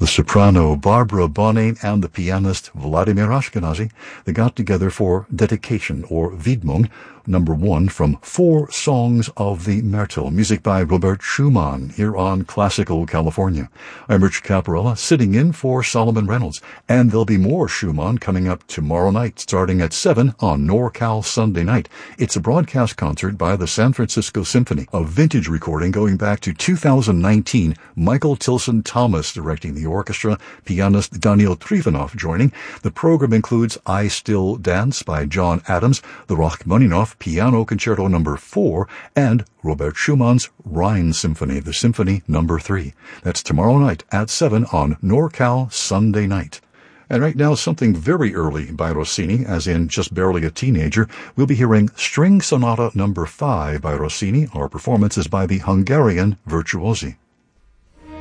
soprano Barbara Bonin and the pianist Vladimir Ashkenazy. They got together for Dedication, or Widmung, number 1 from 4 Songs of the Myrtle, music by Robert Schumann, here on Classical California. I'm Rich Caparella, sitting in for Solomon Reynolds, and there'll be more Schumann coming up tomorrow night, starting at 7 on NorCal Sunday night. It's a broadcast concert by the San Francisco Symphony, a vintage recording going back to 2019, Michael Tilson Thomas directing the orchestra, pianist Daniel Trifonov joining. The program includes I Still Dance by John Adams, the Rachmaninoff Piano Concerto No. 4, and Robert Schumann's Rhine Symphony, the Symphony No. 3. That's tomorrow night at 7 on NorCal Sunday night. And right now, something very early by Rossini, as in just barely a teenager. We'll be hearing String Sonata No. 5 by Rossini. Our performance is by the Hungarian Virtuosi.